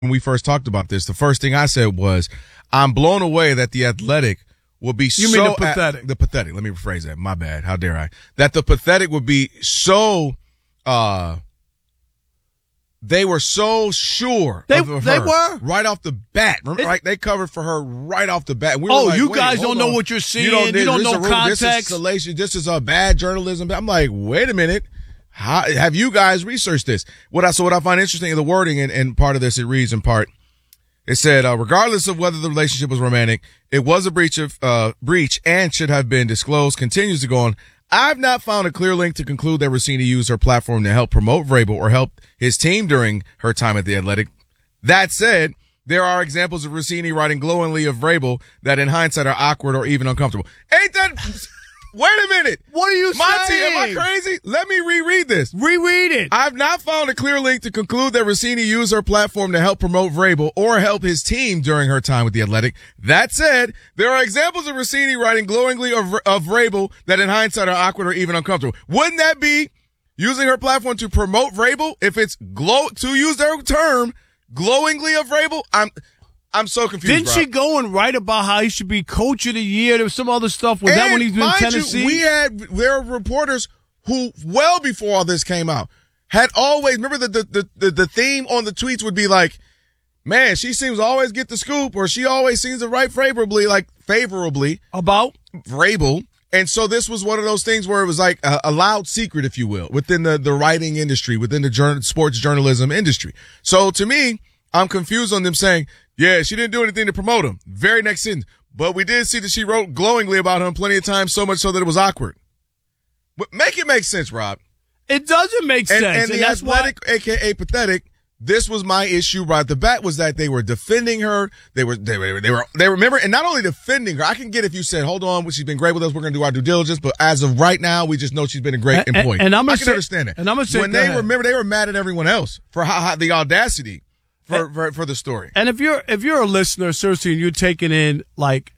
when we first talked about this, the first thing I said was, I'm blown away that The Athletic will be You mean the Pathetic. The Pathetic. Let me rephrase that. My bad. How dare I? That The Pathetic would be so, they were so sure of her they were? right off the bat. Remember, right? They covered for her right off the bat. We were like, you wait, guys hold don't know on. what you're seeing. You don't know context. This is salacious. This is bad journalism. I'm like, wait a minute. How have you guys researched this? What I find interesting in the wording and part of this, it reads in part, it said, regardless of whether the relationship was romantic, it was a breach and should have been disclosed. Continues to go on. I've not found a clear link to conclude that Rossini used her platform to help promote Vrabel or help his team during her time at The Athletic. That said, there are examples of Rossini writing glowingly of Vrabel that in hindsight are awkward or even uncomfortable. Ain't that... Wait a minute. What are you saying? Am I crazy? Let me reread this. Reread it. I've not found a clear link to conclude that Rossini used her platform to help promote Vrabel or help his team during her time with The Athletic. That said, there are examples of Rossini writing glowingly of Vrabel that in hindsight are awkward or even uncomfortable. Wouldn't that be using her platform to promote Vrabel if it's to use their term, glowingly of Vrabel? I'm so confused. Didn't she go and write about how he should be coach of the year? There was some other stuff. Was that when he's in Tennessee? There were reporters who, well before all this came out, had always, remember the theme on the tweets would be like, man, she seems to always get the scoop, or she always seems to write favorably about Vrabel. And so this was one of those things where it was like a loud secret, if you will, within the writing industry, within the sports journalism industry. So to me, I'm confused on them saying, yeah, she didn't do anything to promote him. Very next sentence. But we did see that she wrote glowingly about him plenty of times, so much so that it was awkward. But make it make sense, Rob. It doesn't make sense. And The that's Athletic, a.k.a. Pathetic, this was my issue right at the bat, was that they were defending her. They were, remember, and not only defending her, I can get if you said, hold on, she's been great with us, we're going to do our due diligence, but as of right now, we just know she's been a great employee. And I can understand that. And I'm going to say, when they were mad at everyone else for how the audacity for the story. And if you're a listener, seriously, and you're taking in like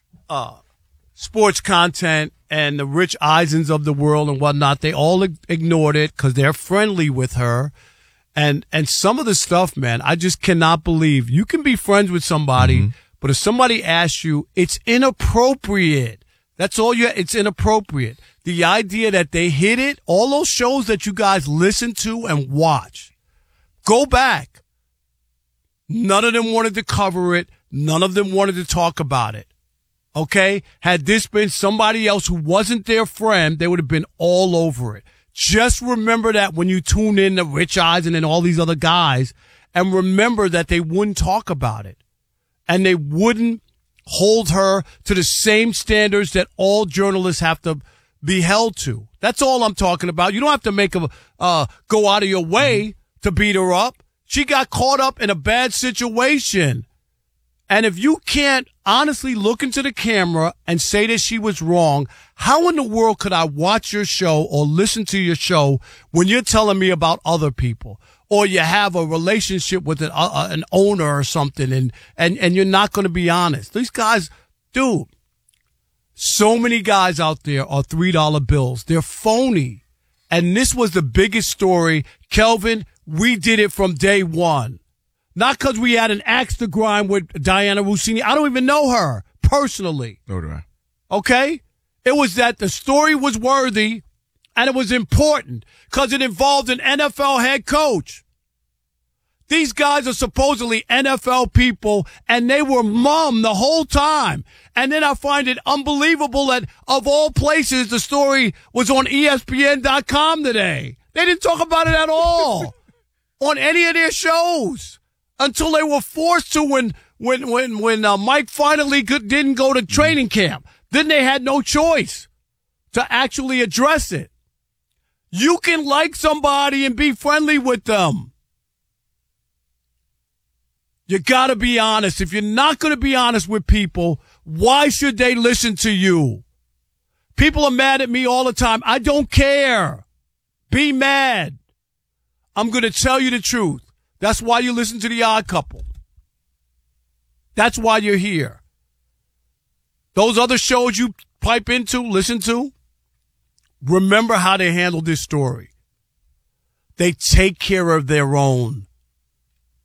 sports content and the Rich Eisens of the world and whatnot, they all ignored it because they're friendly with her. And some of the stuff, man, I just cannot believe. You can be friends with somebody, but if somebody asks you, it's inappropriate. That's all it's inappropriate. The idea that they hid it, all those shows that you guys listen to and watch, go back. None of them wanted to cover it. None of them wanted to talk about it. Okay? Had this been somebody else who wasn't their friend, they would have been all over it. Just remember that when you tune in to Rich Eisen and all these other guys, and remember that they wouldn't talk about it. And they wouldn't hold her to the same standards that all journalists have to be held to. That's all I'm talking about. You don't have to make them go out of your way to beat her up. She got caught up in a bad situation. And if you can't honestly look into the camera and say that she was wrong, how in the world could I watch your show or listen to your show when you're telling me about other people? Or you have a relationship with an owner or something and you're not going to be honest. These guys, dude, so many guys out there are $3 bills. They're phony. And this was the biggest story. Kelvin, we did it from day one. Not because we had an axe to grind with Diana Rossini. I don't even know her personally. Nor do I. Okay? It was that the story was worthy and it was important because it involved an NFL head coach. These guys are supposedly NFL people and they were mum the whole time. And then I find it unbelievable that of all places, the story was on ESPN.com today. They didn't talk about it at all on any of their shows until they were forced to when Mike finally didn't go to training camp. Then they had no choice to actually address it. You can like somebody and be friendly with them. You got to be honest. If you're not going to be honest with people, why should they listen to you? People are mad at me all the time. I don't care. Be mad. I'm going to tell you the truth. That's why you listen to The Odd Couple. That's why you're here. Those other shows you pipe into, listen to, remember how they handled this story. They take care of their own.